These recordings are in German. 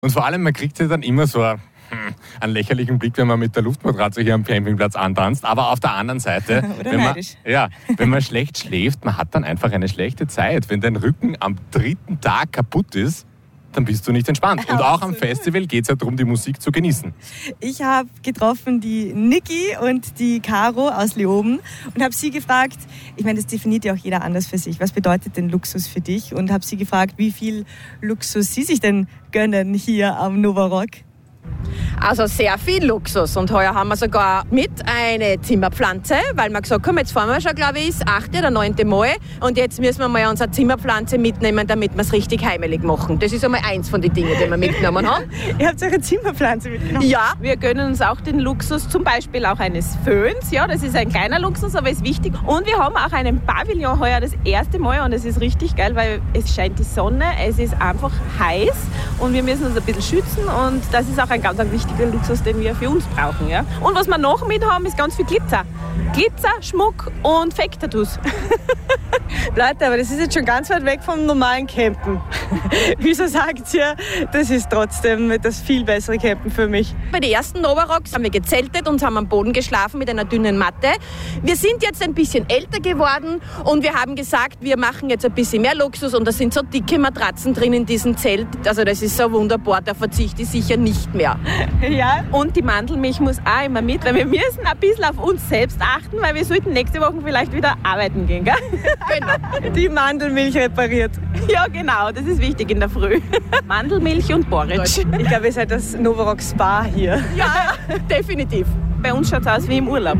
Und vor allem, man kriegt ja dann immer so einen lächerlichen Blick, wenn man mit der Luftmatratze hier am Campingplatz antanzt. Aber auf der anderen Seite, wenn man schlecht schläft, man hat dann einfach eine schlechte Zeit. Wenn dein Rücken am 3. Tag kaputt ist, dann bist du nicht entspannt. Und auch am Festival geht es ja darum, die Musik zu genießen. Ich habe getroffen die Niki und die Caro aus Leoben und habe sie gefragt, ich meine, das definiert ja auch jeder anders für sich, was bedeutet denn Luxus für dich? Und habe sie gefragt, wie viel Luxus sie sich denn gönnen hier am Nova Rock. Also sehr viel Luxus und heuer haben wir sogar mit eine Zimmerpflanze, weil wir gesagt haben, jetzt fahren wir schon, glaube ich, das 8. oder 9. Mal und jetzt müssen wir mal unsere Zimmerpflanze mitnehmen, damit wir es richtig heimelig machen. Das ist einmal eins von den Dingen, die wir mitgenommen haben. Ihr habt eure Zimmerpflanze mitgenommen? Ja. Wir gönnen uns auch den Luxus, zum Beispiel auch eines Föhns. Ja, das ist ein kleiner Luxus, aber ist wichtig. Und wir haben auch einen Pavillon heuer das erste Mal und es ist richtig geil, weil es scheint die Sonne, es ist einfach heiß und wir müssen uns ein bisschen schützen und das ist auch ein ganz wichtiger Luxus, den wir für uns brauchen. Ja? Und was wir noch mit haben, ist ganz viel Glitzer. Glitzer, Schmuck und Fake-Tattoos. Leute, aber das ist jetzt schon ganz weit weg vom normalen Campen. Wieso sagt ihr, das ist trotzdem das viel bessere Campen für mich? Bei den ersten Nova Rocks haben wir gezeltet und haben am Boden geschlafen mit einer dünnen Matte. Wir sind jetzt ein bisschen älter geworden und wir haben gesagt, wir machen jetzt ein bisschen mehr Luxus und da sind so dicke Matratzen drin in diesem Zelt. Also das ist so wunderbar, da verzichte ich sicher nicht mehr. Ja, und die Mandelmilch muss auch immer mit, weil wir müssen ein bisschen auf uns selbst achten, weil wir sollten nächste Woche vielleicht wieder arbeiten gehen, gell? Genau. Die Mandelmilch repariert. Ja, genau, das ist wichtig in der Früh. Mandelmilch und Porridge. Ich glaube, ihr seid das Nova Rock Spa hier. Ja, definitiv. Bei uns schaut es aus wie im Urlaub.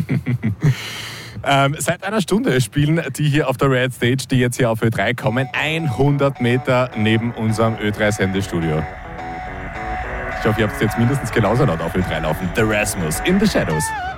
Seit einer Stunde spielen die hier auf der Red Stage, die jetzt hier auf Ö3 kommen, 100 Meter neben unserem Ö3-Sendestudio. Ich hoffe, ihr habt es jetzt mindestens genauso laut auf Ö3 laufen. The Rasmus in the Shadows.